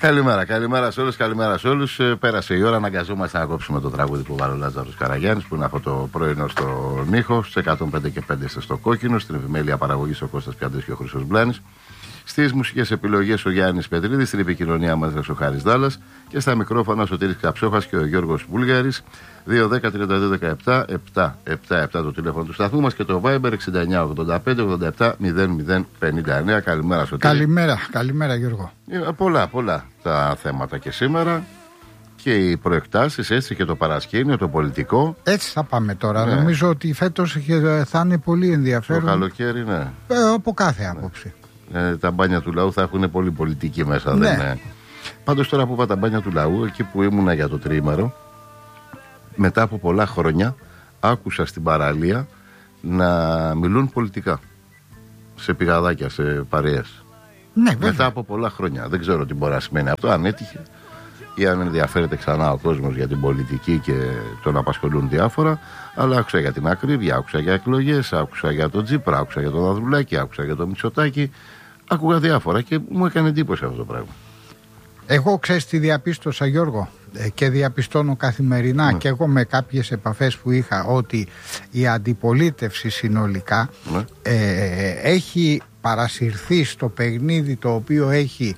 Καλημέρα σε όλους, καλημέρα σε όλους. Πέρασε η ώρα, αναγκαζόμαστε να κόψουμε το τραγούδι που βάλει ο Λάζαρος Καραγιάννης, που είναι αυτό το πρωινό στο Νίχο, στις 105 και 5 στο Κόκκινο, στην επιμέλεια παραγωγής ο Κώστας Πιαντής και ο Χρυσός Μπλάνης. Στις μουσικές επιλογές ο Γιάννης Πετρίδης, στην επικοινωνία μας ο Χάρης Δάλλας και στα μικρόφωνα ο Σωτήρης Καψόχας και ο Γιώργος Βούλγαρης. 2-10-32-17-7-7 το τηλέφωνο του σταθμού μας και το Viber 69-85-87-00-59. Καλημέρα Σωτήρη. Καλημέρα Γιώργο. Πολλά τα θέματα και σήμερα. Και οι προεκτάσεις, έτσι, και το παρασκήνιο, το πολιτικό. Έτσι θα πάμε τώρα. Ναι. Νομίζω ότι φέτος θα είναι πολύ ενδιαφέρον. Το καλοκαίρι, ναι. Από κάθε άποψη. Τα μπάνια του λαού θα έχουν πολύ πολιτική μέσα. Ναι. Δεν είναι. Πάντως τώρα που είπα τα μπάνια του λαού, εκεί που ήμουνα για το τριήμερο, μετά από πολλά χρόνια άκουσα στην παραλία να μιλούν πολιτικά. Σε πηγαδάκια, σε παρέες. Ναι, μετά από πολλά χρόνια. Δεν ξέρω τι μπορεί να σημαίνει αυτό, αν έτυχε ή αν ενδιαφέρεται ξανά ο κόσμος για την πολιτική και τον απασχολούν διάφορα. Αλλά άκουσα για την ακρίβεια, άκουσα για εκλογές, άκουσα για τον Τσίπρα, άκουσα για τον Ανδρουλάκη, άκουσα για τον Μητσοτάκη. Άκουγα διάφορα και μου έκανε εντύπωση αυτό το πράγμα. Εγώ ξέρεις τι διαπίστωσα, Γιώργο, και διαπιστώνω καθημερινά και εγώ με κάποιες επαφές που είχα, ότι η αντιπολίτευση συνολικά έχει παρασυρθεί στο παιχνίδι το οποίο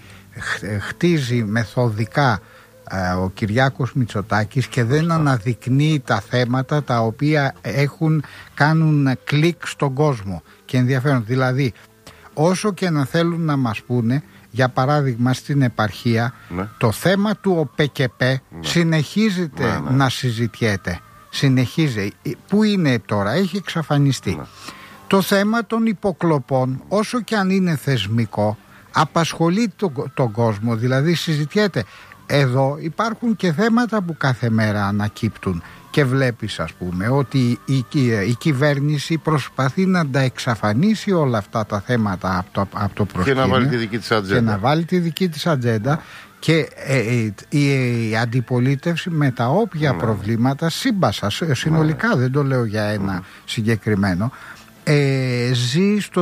χτίζει μεθοδικά ο Κυριάκος Μητσοτάκης και δεν αναδεικνύει τα θέματα τα οποία κάνουν κλικ στον κόσμο και ενδιαφέρον. Δηλαδή, όσο και να θέλουν να μας πούνε, για παράδειγμα στην επαρχία, το θέμα του ΟΠΕΚΕΠΕ συνεχίζεται να συζητιέται. Συνεχίζει. Πού είναι τώρα, έχει εξαφανιστεί. Το θέμα των υποκλοπών, όσο και αν είναι θεσμικό, απασχολεί τον κόσμο, δηλαδή συζητιέται. Εδώ υπάρχουν και θέματα που κάθε μέρα ανακύπτουν και βλέπεις, ας πούμε, ότι η κυβέρνηση προσπαθεί να τα εξαφανίσει όλα αυτά τα θέματα από το προσκήνιο και να βάλει τη δική της ατζέντα. Και να βάλει τη δική της ατζέντα και η αντιπολίτευση με τα όποια προβλήματα σύμπασα, συνολικά δεν το λέω για ένα συγκεκριμένο, ζει στο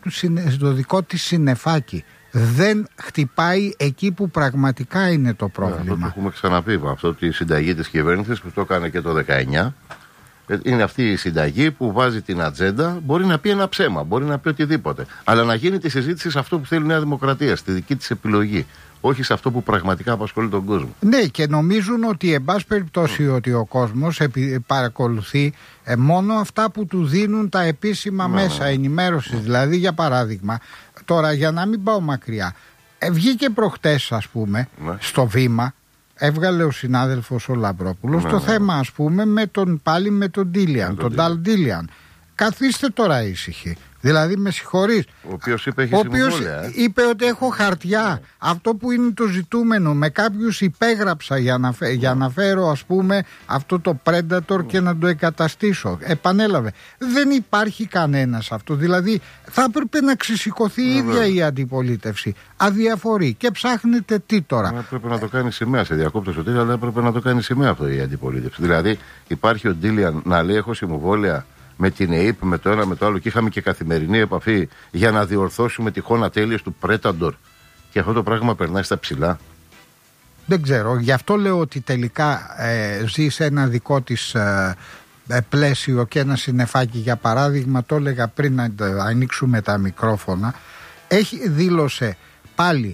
δικό της συννεφάκι. Δεν χτυπάει εκεί που πραγματικά είναι το πρόβλημα. Αυτό το έχουμε ξαναπεί. Αυτό ότι η συνταγή της κυβέρνησης που το έκανε και το 19 είναι αυτή η συνταγή που βάζει την ατζέντα. Μπορεί να πει ένα ψέμα, μπορεί να πει οτιδήποτε. Αλλά να γίνει τη συζήτηση σε αυτό που θέλει η Νέα Δημοκρατία, στη δική της επιλογή. Όχι σε αυτό που πραγματικά απασχολεί τον κόσμο. Ναι, και νομίζουν ότι εν πάση περιπτώσει ότι ο κόσμος παρακολουθεί μόνο αυτά που του δίνουν τα επίσημα μέσα ενημέρωσης. Δηλαδή, για παράδειγμα, τώρα για να μην πάω μακριά, βγήκε προχτές, ας πούμε, στο Βήμα, έβγαλε ο συνάδελφος ο Λαμπρόπουλος το θέμα, ας πούμε, πάλι με τον Ντίλιαν, τον Νταλ Ντίλιαν. Καθίστε τώρα ήσυχοι. Δηλαδή, με συγχωρείς. Ο οποίος είπε ότι έχω χαρτιά. Αυτό που είναι το ζητούμενο. Με κάποιους υπέγραψα για να φέρω, ας πούμε, αυτό το Predator και να το εγκαταστήσω. Επανέλαβε. Δεν υπάρχει κανένας αυτό. Δηλαδή, θα έπρεπε να ξεσηκωθεί η ίδια η αντιπολίτευση. Αδιαφορεί. Και ψάχνετε τι τώρα. Έπρεπε να το κάνει σημαία. Σε διακόπτω Σωτήρη, αλλά έπρεπε να το κάνει σημαία αυτό η αντιπολίτευση. Δηλαδή, υπάρχει ο Ντίλιαν να λέει: έχω συμβόλαια με την ΕΕΠ, με το ένα με το άλλο, και είχαμε και καθημερινή επαφή για να διορθώσουμε τυχόν ατέλειες του Predator. Και αυτό το πράγμα περνάει στα ψηλά. Δεν ξέρω. Γι' αυτό λέω ότι τελικά ζει σε ένα δικό της πλαίσιο και ένα συννεφάκι. Για παράδειγμα, το έλεγα πριν να ανοίξουμε τα μικρόφωνα, δήλωσε πάλι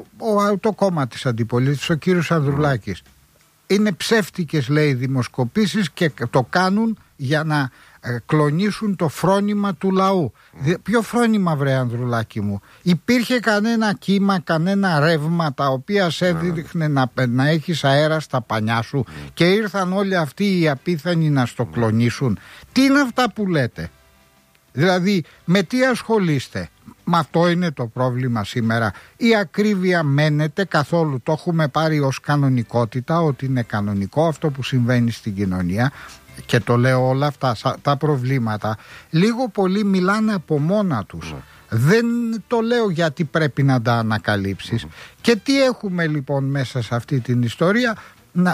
το κόμμα της αντιπολίτευσης, ο κύριος Ανδρουλάκης. Είναι ψεύτικες, λέει, δημοσκοπήσεις και το κάνουν για να κλονίσουν το φρόνημα του λαού. Ποιο φρόνημα, βρε Ανδρουλάκη μου? Υπήρχε κανένα κύμα, κανένα ρεύμα τα οποία σε έδειχνε να έχεις αέρα στα πανιά σου και ήρθαν όλοι αυτοί οι απίθανοι να στο κλονίσουν? Τι είναι αυτά που λέτε? Δηλαδή, με τι ασχολείστε? Μα αυτό είναι το πρόβλημα σήμερα. Η ακρίβεια μένεται καθόλου. Το έχουμε πάρει ως κανονικότητα, ότι είναι κανονικό αυτό που συμβαίνει στην κοινωνία. Και το λέω, όλα αυτά τα προβλήματα λίγο πολύ μιλάνε από μόνα τους. Δεν το λέω γιατί πρέπει να τα ανακαλύψεις. Και τι έχουμε λοιπόν μέσα σε αυτή την ιστορία?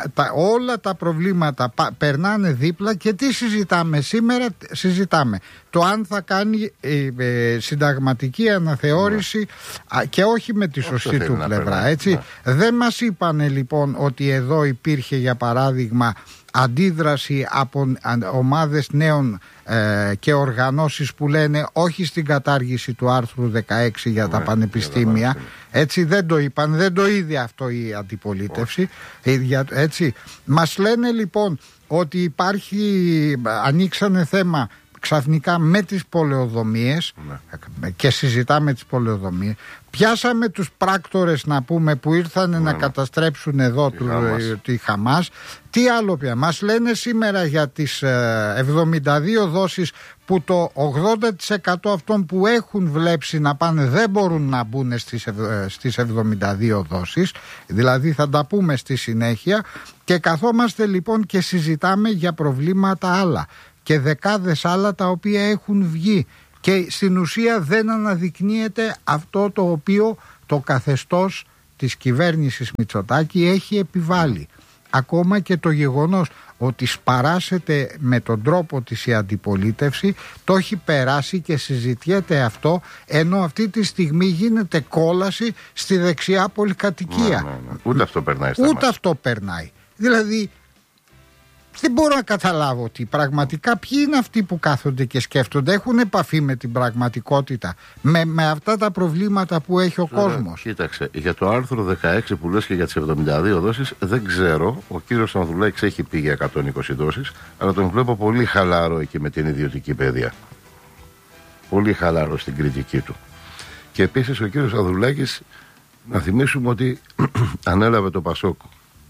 Όλα τα προβλήματα περνάνε δίπλα και τι συζητάμε σήμερα? Συζητάμε το αν θα κάνει συνταγματική αναθεώρηση και όχι με τη σωστή του πλευρά, έτσι. Δεν μας είπανε λοιπόν ότι εδώ υπήρχε για παράδειγμα αντίδραση από ομάδες νέων και οργανώσεις που λένε όχι στην κατάργηση του άρθρου 16 για τα πανεπιστήμια. Έτσι δεν το είπαν, δεν το είδε αυτό η αντιπολίτευση. Έτσι. Μας λένε λοιπόν ότι ανοίξανε θέμα ξαφνικά με τις πολεοδομίες και συζητάμε τις πολεοδομίες. Πιάσαμε τους πράκτορες να πούμε που ήρθαν να καταστρέψουν εδώ τη Χαμάς. Τι άλλο πια μας λένε σήμερα για τις 72 δόσεις που το 80% αυτών που έχουν βλέψει να πάνε δεν μπορούν να μπουν στις 72 δόσεις. Δηλαδή θα τα πούμε στη συνέχεια. Και καθόμαστε λοιπόν και συζητάμε για προβλήματα άλλα και δεκάδες άλλα τα οποία έχουν βγει και στην ουσία δεν αναδεικνύεται αυτό το οποίο το καθεστώς της κυβέρνησης Μητσοτάκη έχει επιβάλει. Ακόμα και το γεγονός ότι σπαράσεται με τον τρόπο της η αντιπολίτευση το έχει περάσει και συζητιέται αυτό, ενώ αυτή τη στιγμή γίνεται κόλαση στη δεξιά πολυκατοικία. Ούτε αυτό περνάει αυτό περνάει. Δηλαδή δεν μπορώ να καταλάβω ότι πραγματικά ποιοι είναι αυτοί που κάθονται και σκέφτονται, έχουν επαφή με την πραγματικότητα, με αυτά τα προβλήματα που έχει ο κόσμος. Κοίταξε, για το άρθρο 16 που λες και για τις 72 δόσεις, δεν ξέρω, ο κύριος Ανδρουλάκης έχει πει για 120 δόσεις, αλλά τον βλέπω πολύ χαλάρο εκεί με την ιδιωτική παιδεία. Πολύ χαλάρο στην κριτική του. Και επίσης ο κύριος Ανδρουλάκης, να θυμίσουμε ότι ανέλαβε το Πασόκ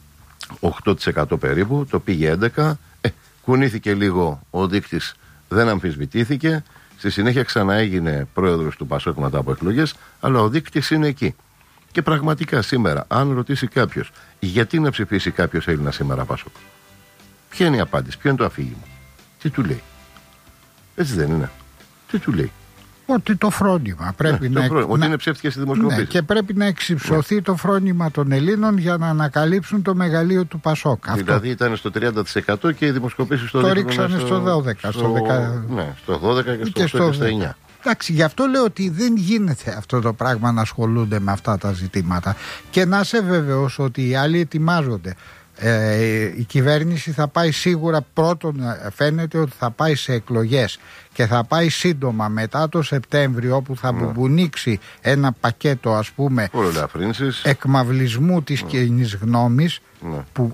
8% περίπου, το πήγε 11%, κουνήθηκε λίγο ο δείκτης, δεν αμφισβητήθηκε, στη συνέχεια ξανά έγινε πρόεδρος του Πασόκ μετά από εκλογές, αλλά ο δείκτης είναι εκεί. Και πραγματικά σήμερα, αν ρωτήσει κάποιος γιατί να ψηφίσει κάποιος Έλληνα σήμερα Πασόκ, ποια είναι η απάντηση, ποιο είναι το αφήγημα, τι του λέει? Έτσι δεν είναι? Τι του λέει? Ότι το φρόνημα πρέπει ότι είναι ψεύτικες οι δημοσκοπήσεις. Και πρέπει να εξυψωθεί το φρόνημα των Ελλήνων για να ανακαλύψουν το μεγαλείο του Πασόκ. Δηλαδή ήταν στο 30% και οι δημοσκοπήσεις το ρίξανε στο 12%. Στο 12% και στο 9%. Εντάξει, γι' αυτό λέω ότι δεν γίνεται αυτό το πράγμα να ασχολούνται με αυτά τα ζητήματα. Και να σε βεβαιώσω ότι οι άλλοι ετοιμάζονται. Η κυβέρνηση θα πάει σίγουρα, πρώτον φαίνεται ότι θα πάει σε εκλογές και θα πάει σύντομα μετά το Σεπτέμβριο, όπου θα μπουμπουνίξει ένα πακέτο ας πούμε εκμαυλισμού της κοινής γνώμης που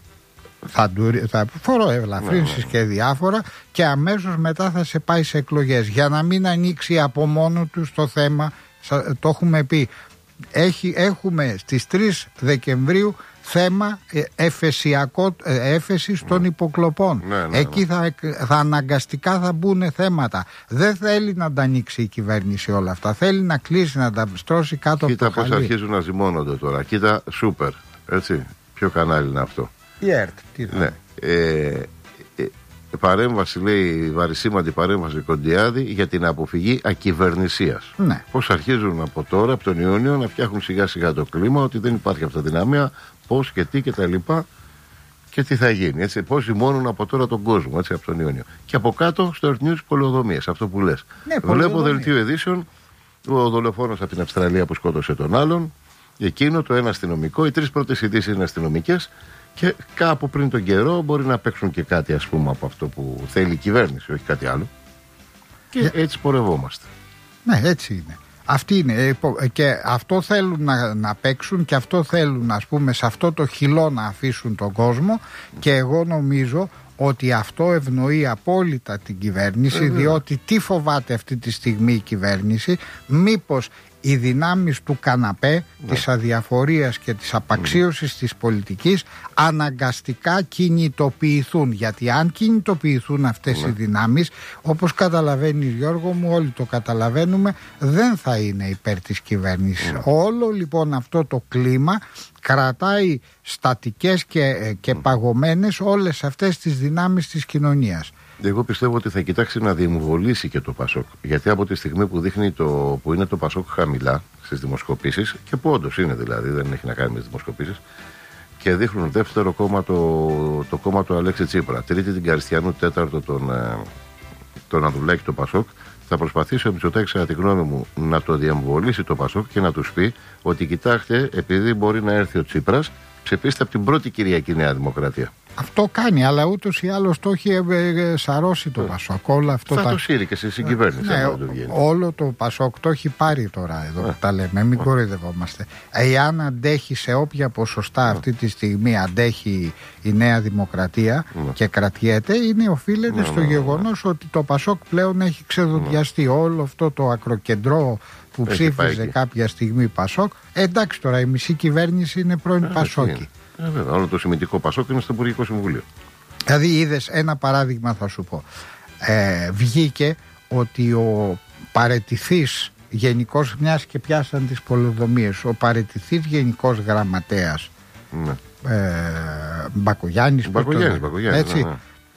θα φοροελαφρύνσεις και διάφορα, και αμέσως μετά θα σε πάει σε εκλογές για να μην ανοίξει από μόνο του το θέμα. Το έχουμε πει, έχουμε στις 3 Δεκεμβρίου θέμα έφεσης των υποκλοπών. Εκεί θα αναγκαστικά θα μπουν θέματα. Δεν θέλει να τα ανοίξει η κυβέρνηση όλα αυτά. Θέλει να κλείσει, να τα στρώσει κάτω από το χαλί. Κοίτα πώς αρχίζουν να ζυμώνονται τώρα. Κοίτα, σούπερ. Έτσι. Ποιο κανάλι είναι αυτό? Η ΕΡΤ. Παρέμβαση, λέει, βαρισίμαντη παρέμβαση Κοντιάδη για την αποφυγή ακυβερνησίας. Πώς αρχίζουν από τώρα, από τον Ιούνιο, να φτιάχνουν σιγά σιγά το κλίμα, ότι δεν υπάρχει αυτοδυναμία, πώς και τι και τα λοιπά και τι θα γίνει. Έτσι, πώς ζυμώνουν από τώρα τον κόσμο, έτσι, από τον Ιούνιο. Και από κάτω στο Earth News πολεοδομίες, αυτό που λες. Βλέπω δελτίο ειδήσεων, ο δολοφόνος από την Αυστραλία που σκότωσε τον άλλον, εκείνο το ένα αστυνομικό, οι 3 πρώτες ειδήσεις είναι αστυνομικές. Και κάπου πριν τον καιρό μπορεί να παίξουν και κάτι, ας πούμε, από αυτό που θέλει η κυβέρνηση, όχι κάτι άλλο. Και έτσι πορευόμαστε. Ναι, έτσι είναι. Αυτή είναι. Και αυτό θέλουν να παίξουν και αυτό θέλουν, ας πούμε, σε αυτό το χυλό να αφήσουν τον κόσμο. Και εγώ νομίζω ότι αυτό ευνοεί απόλυτα την κυβέρνηση, διότι τι φοβάται αυτή τη στιγμή η κυβέρνηση? Μήπως οι δυνάμεις του καναπέ, της αδιαφορίας και της απαξίωσης της πολιτικής αναγκαστικά κινητοποιηθούν. Γιατί αν κινητοποιηθούν αυτές οι δυνάμεις, όπως καταλαβαίνει Γιώργο μου, όλοι το καταλαβαίνουμε, δεν θα είναι υπέρ της κυβέρνησης. Όλο λοιπόν αυτό το κλίμα κρατάει στατικές και παγωμένες όλες αυτές τις δυνάμεις της κοινωνίας. Εγώ πιστεύω ότι θα κοιτάξει να διεμβολήσει και το Πασόκ. Γιατί από τη στιγμή που δείχνει που είναι το Πασόκ χαμηλά στις δημοσκοπήσεις, και που όντως είναι δηλαδή, δεν έχει να κάνει με τις δημοσκοπήσεις, και δείχνουν δεύτερο κόμμα το κόμμα του Αλέξη Τσίπρα, τρίτη την Καριστιανού, τέταρτο τον Ανδρουλάκη το Πασόκ, θα προσπαθήσει ο Μητσοτάκης, κατά τη γνώμη μου, να το διαμβολήσει το Πασόκ και να τους πει ότι κοιτάξτε, επειδή μπορεί να έρθει ο Τσίπρας, ψηφίστε από την πρώτη Κυριακή Νέα Δημοκρατία. Αυτό κάνει, αλλά ούτως ή άλλως το έχει σαρώσει το Πασόκ. Όλο αυτό το σύρει και στη συγκυβέρνηση. Όλο το Πασόκ το έχει πάρει τώρα εδώ που τα λέμε, μην κοροϊδευόμαστε. Εάν αντέχει σε όποια ποσοστά αυτή τη στιγμή αντέχει η Νέα Δημοκρατία και κρατιέται, οφείλεται στο γεγονός ότι το Πασόκ πλέον έχει ξεδοντιαστεί. Όλο αυτό το ακροκεντρό που ψήφιζε κάποια στιγμή Πασόκ, εντάξει τώρα η μισή κυβέρνηση είναι πρώην Πασόκη. Βέβαια, όλο το σημαντικό Πασόκ είναι στο Υπουργικό Συμβούλιο. Δηλαδή, είδες ένα παράδειγμα, θα σου πω. Βγήκε ότι ο παραιτηθής γενικός, μιας και πιάσαν τις πολεοδομίες, ο παραιτηθής γενικός γραμματέας Μπακογιάννης, έτσι,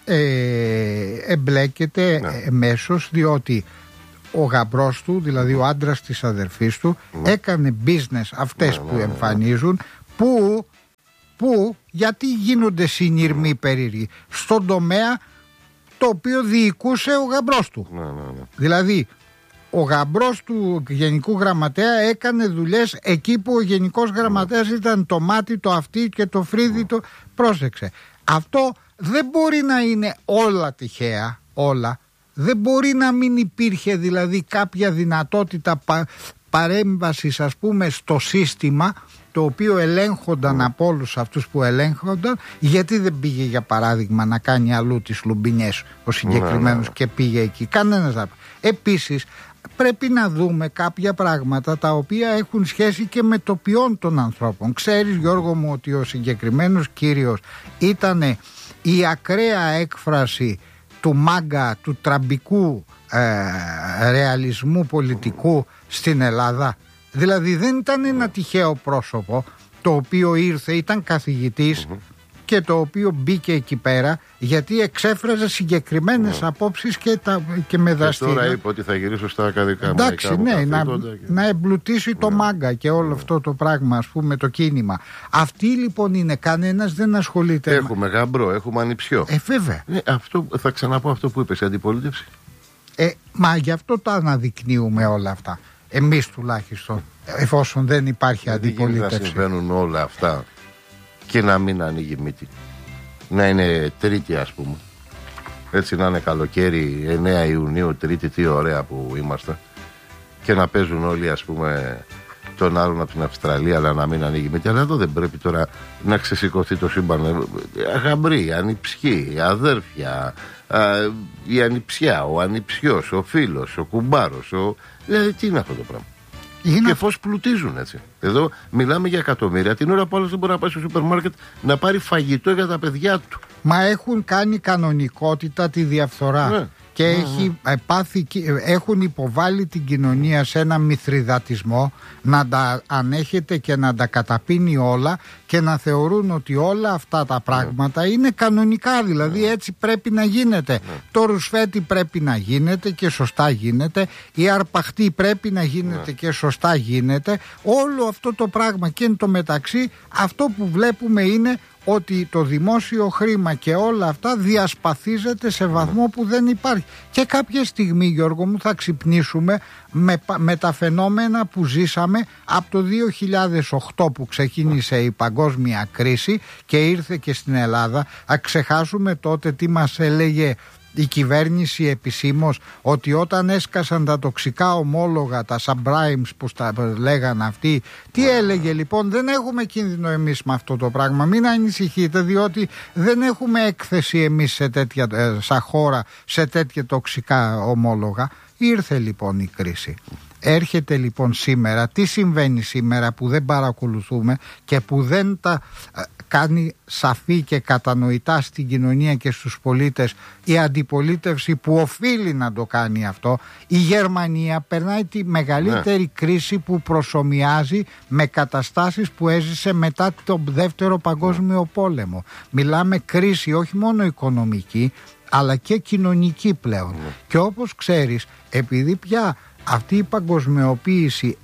εμπλέκεται εμέσως, διότι ο γαμπρός του, δηλαδή ο άντρας της αδερφής του, έκανε business αυτές που εμφανίζουν, που γιατί γίνονται συνειρμοί περίεργοι στον τομέα το οποίο διοικούσε ο γαμπρός του. Δηλαδή ο γαμπρός του γενικού γραμματέα έκανε δουλειές εκεί που ο γενικός γραμματέας ήταν το μάτι, το αυτί και το φρύδι. Πρόσεξε, αυτό δεν μπορεί να είναι όλα τυχαία, όλα. Δεν μπορεί να μην υπήρχε δηλαδή κάποια δυνατότητα παρέμβασης, ας πούμε, στο σύστημα, το οποίο ελέγχονταν από όλους αυτούς που ελέγχονταν. Γιατί δεν πήγε, για παράδειγμα, να κάνει αλλού τις λουμπινιές ο συγκεκριμένος και πήγε εκεί? Κανένας δεν. Επίσης πρέπει να δούμε κάποια πράγματα τα οποία έχουν σχέση και με το ποιόν των ανθρώπων. Ξέρεις, Γιώργο μου, ότι ο συγκεκριμένος κύριος ήταν η ακραία έκφραση του μάγκα, του τραμπικού ρεαλισμού πολιτικού στην Ελλάδα. Δηλαδή δεν ήταν ένα τυχαίο πρόσωπο το οποίο ήρθε, ήταν καθηγητής και το οποίο μπήκε εκεί πέρα γιατί εξέφραζε συγκεκριμένες απόψεις και με δραστηριότητα. Τώρα είπε ότι θα γυρίσω στα ακαδικά. Εντάξει, ναι, να εμπλουτίσει το μάγκα και όλο αυτό το πράγμα, ας πούμε, το κίνημα. Αυτή λοιπόν είναι, κανένας δεν ασχολείται. Έχουμε γαμπρό, έχουμε ανιψιό. Βέβαια. Αυτό, θα ξαναπώ αυτό που είπες, η αντιπολίτευση. Μα γι' αυτό τα αναδεικνύουμε όλα αυτά. Εμείς τουλάχιστον, εφόσον δεν υπάρχει αντιπολίτευση. Να συμβαίνουν όλα αυτά και να μην ανοίγει μύτη. Να είναι Τρίτη, ας πούμε. Έτσι να είναι καλοκαίρι, 9 Ιουνίου, Τρίτη, τι ωραία που είμαστε. Και να παίζουν όλοι, ας πούμε, τον άλλον από την Αυστραλία, αλλά να μην ανοίγει μύτη. Αλλά εδώ δεν πρέπει τώρα να ξεσηκωθεί το σύμπαν. Γαμπροί, ανιψιοί, αδέρφια, η ανιψιά, ο ανιψιός, ο φίλος, ο κουμπάρος. Δηλαδή, τι είναι αυτό το πράγμα? Και πώς πλουτίζουν έτσι. Εδώ μιλάμε για εκατομμύρια. Την ώρα που άλλος δεν μπορεί να πάει στο σούπερ μάρκετ να πάρει φαγητό για τα παιδιά του. Μα έχουν κάνει κανονικότητα τη διαφθορά. Και έχουν υποβάλει την κοινωνία σε ένα μηθριδατισμό, να τα ανέχεται και να τα καταπίνει όλα και να θεωρούν ότι όλα αυτά τα πράγματα είναι κανονικά, δηλαδή έτσι πρέπει να γίνεται. Το ρουσφέτι πρέπει να γίνεται και σωστά γίνεται, η αρπαχτή πρέπει να γίνεται και σωστά γίνεται. Όλο αυτό το πράγμα, και εν τω μεταξύ αυτό που βλέπουμε είναι ότι το δημόσιο χρήμα και όλα αυτά διασπαθίζεται σε βαθμό που δεν υπάρχει. Και κάποια στιγμή, Γιώργο μου, θα ξυπνήσουμε με τα φαινόμενα που ζήσαμε από το 2008 που ξεκίνησε η παγκόσμια κρίση και ήρθε και στην Ελλάδα. Α ξεχάσουμε τότε τι μας έλεγε η κυβέρνηση επισήμως, ότι όταν έσκασαν τα τοξικά ομόλογα, τα subprimes που τα λέγαν αυτοί, τι έλεγε λοιπόν? Δεν έχουμε κίνδυνο εμείς με αυτό το πράγμα, μην ανησυχείτε, διότι δεν έχουμε έκθεση εμείς σε τέτοια, σαν χώρα, σε τέτοια τοξικά ομόλογα. Ήρθε λοιπόν η κρίση. Έρχεται λοιπόν σήμερα. Τι συμβαίνει σήμερα που δεν παρακολουθούμε και που δεν τα κάνει σαφή και κατανοητά στην κοινωνία και στους πολίτες η αντιπολίτευση που οφείλει να το κάνει αυτό? Η Γερμανία περνάει τη μεγαλύτερη κρίση που προσομοιάζει με καταστάσεις που έζησε μετά τον Δεύτερο Παγκόσμιο Πόλεμο. Μιλάμε κρίση όχι μόνο οικονομική αλλά και κοινωνική πλέον. Και όπως ξέρεις, επειδή πια αυτή η παγκοσμιοποίηση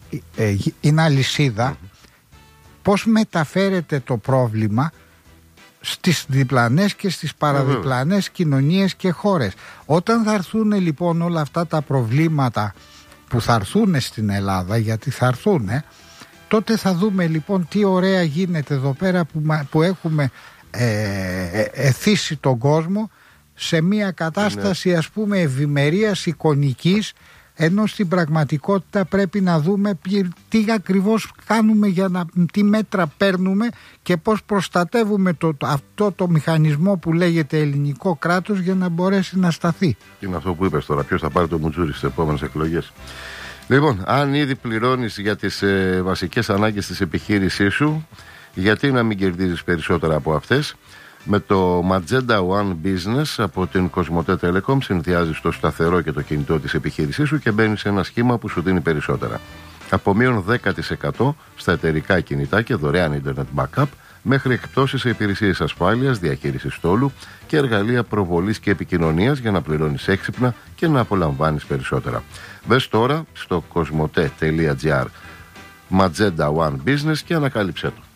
είναι αλυσίδα, πώς μεταφέρεται το πρόβλημα στις διπλανές και στις παραδιπλανές κοινωνίες και χώρες. Όταν θα έρθουν λοιπόν όλα αυτά τα προβλήματα που θα έρθουν στην Ελλάδα, γιατί θα έρθουν, τότε θα δούμε λοιπόν τι ωραία γίνεται εδώ πέρα που έχουμε εθίσει τον κόσμο σε μια κατάσταση ας πούμε ευημερίας εικονικής, ενώ στην πραγματικότητα πρέπει να δούμε τι ακριβώς κάνουμε, τι μέτρα παίρνουμε και πώς προστατεύουμε αυτό το μηχανισμό που λέγεται ελληνικό κράτος για να μπορέσει να σταθεί. Είναι αυτό που είπες τώρα, ποιος θα πάρει το μουτζούρι στις επόμενες εκλογές. Λοιπόν, αν ήδη πληρώνεις για τις βασικές ανάγκες της επιχείρησής σου, γιατί να μην κερδίζεις περισσότερα από αυτές? Με το Magenta One Business από την Κοσμοτέ Telecom συνδυάζεις το σταθερό και το κινητό της επιχείρησής σου και μπαίνεις σε ένα σχήμα που σου δίνει περισσότερα. Από μείον 10% στα εταιρικά κινητά και δωρεάν Internet Backup, μέχρι εκπτώσεις σε υπηρεσίες ασφάλειας, διαχείρισης στόλου και εργαλεία προβολής και επικοινωνίας για να πληρώνεις έξυπνα και να απολαμβάνεις περισσότερα. Μπες τώρα στο cosmote.gr Magenta One Business και ανακάλυψέ το.